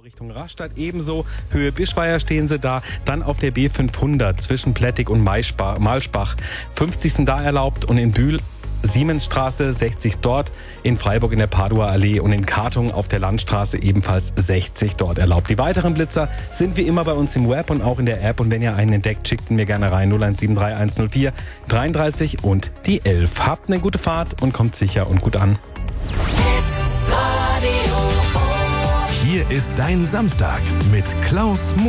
Richtung Rastatt ebenso. Höhe Bischweier stehen sie da. Dann auf der B500 zwischen Plettig und Malschbach. 50 sind da erlaubt und in Bühl Siemensstraße 60 dort, in Freiburg in der Paduer Allee und in Kartung auf der Landstraße ebenfalls 60 dort erlaubt. Die weiteren Blitzer sind wie immer bei uns im Web und auch in der App und wenn ihr einen entdeckt, schickt ihn mir gerne rein 0173 104 33 und die 11. Habt eine gute Fahrt und kommt sicher und gut an. Hier ist dein Samstag mit Klaus